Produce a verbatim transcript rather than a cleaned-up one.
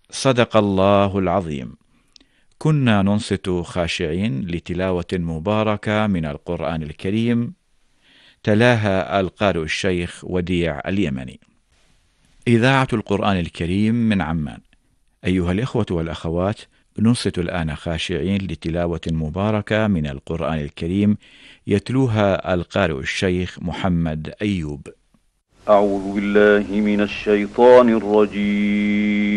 صدق الله العظيم. كنا ننصت خاشعين لتلاوة مباركة من القرآن الكريم، تلاها القارئ الشيخ وديع اليمني. إذاعة القرآن الكريم من عمان. أيها الإخوة والأخوات، ننصت الآن خاشعين لتلاوة مباركة من القرآن الكريم يتلوها القارئ الشيخ محمد أيوب. أعوذ بالله من الشيطان الرجيم.